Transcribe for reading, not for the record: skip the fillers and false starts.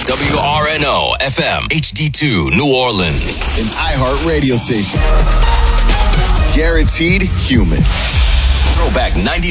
WRNO FM HD2 New Orleans. An iHeart radio station. Guaranteed human. Throwback 90s